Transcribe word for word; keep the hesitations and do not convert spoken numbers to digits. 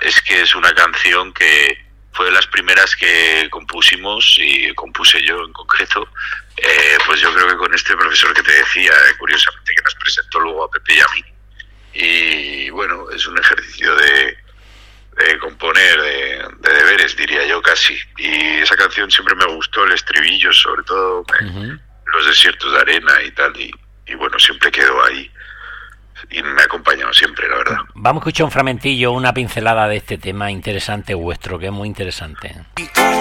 es que es una canción que fue de las primeras que compusimos y compuse yo en concreto, eh, pues yo creo que con este profesor que te decía, eh, curiosamente, que nos presentó luego a Pepe y a mí. Y bueno, es un ejercicio de, de componer, de, de deberes, diría yo casi. Y esa canción siempre me gustó, el estribillo, sobre todo me, uh-huh. los desiertos de arena y tal, y, y bueno, siempre quedó ahí. Y me ha acompañado siempre, la verdad. Vamos a escuchar un fragmentillo, una pincelada de este tema interesante vuestro, que es muy interesante.